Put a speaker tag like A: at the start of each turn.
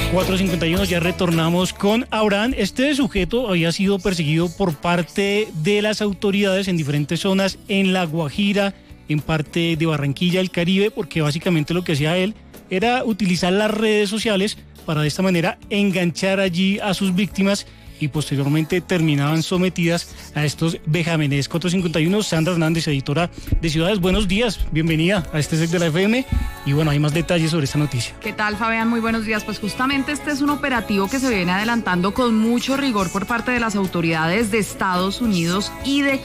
A: 4:51, ya retornamos con Abraham. Este sujeto había sido perseguido por parte de las autoridades en diferentes zonas en La Guajira, en parte de Barranquilla, el Caribe, porque básicamente lo que hacía él era utilizar las redes sociales para de esta manera enganchar allí a sus víctimas y posteriormente terminaban sometidas a estos vejámenes. 4:51, Sandra Hernández, editora de Ciudades. Buenos días, bienvenida a este set de la FM. Y bueno, hay más detalles sobre esta noticia.
B: ¿Qué tal, Fabián? Muy buenos días. Pues justamente este es un operativo que se viene adelantando con mucho rigor por parte de las autoridades de Estados Unidos y de